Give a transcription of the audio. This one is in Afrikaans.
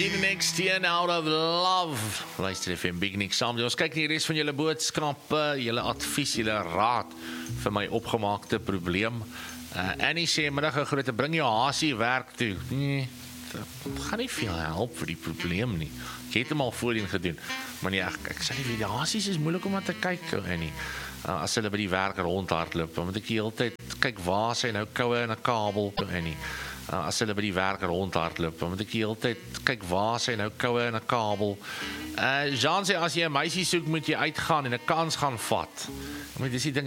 In the next year out of love. Luister FM Big Nick saam. Ons kyk die res van julle boodskappe, julle advies, julle raad vir my opgemaakte probleem. Annie sê middag 'n groete, bring jou hasie werk toe. Nee, dat gaan nie veel help vir die probleem nie. Ek het hom al voorheen gedoen. Maar nee, ek sê nie, die hasies is moeilik om aan te kyk, Annie. As hulle by die werk rondhardloop, dan moet ek die hele tyd kyk waar sy nou koue in 'n kabel, Annie. As hulle by die werk rondhardloop, dan moet ek die hele tyd kyk waar sy nou koue in 'n kabel. Jean sê as jy 'n meisie soek, moet jy uitgaan en 'n kans gaan vat. Maar dis die ding.